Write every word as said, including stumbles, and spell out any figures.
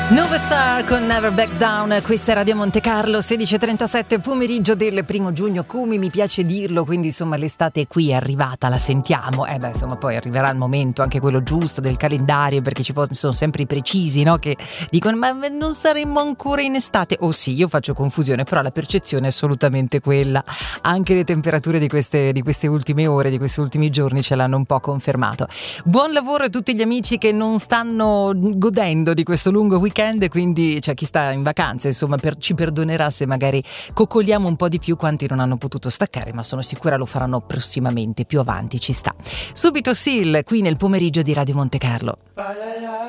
Nove Star con Never Back Down, questa è Radio Monte Carlo, sedici e trentasette, pomeriggio del primo giugno, come mi piace dirlo, quindi insomma l'estate è qui, è arrivata, la sentiamo, eh beh insomma poi arriverà il momento, anche quello giusto del calendario, perché ci sono sempre i precisi, no, che dicono ma non saremmo ancora in estate, oh sì, io faccio confusione, però la percezione è assolutamente quella, anche le temperature di queste, di queste ultime ore, di questi ultimi giorni ce l'hanno un po' confermato. Buon lavoro a tutti gli amici che non stanno godendo di questo lungo weekend, quindi c'è chi sta in vacanza, insomma per, ci perdonerà se magari coccoliamo un po' di più quanti non hanno potuto staccare, ma sono sicura lo faranno prossimamente, più avanti ci sta. Subito Seal qui nel pomeriggio di Radio Monte Carlo.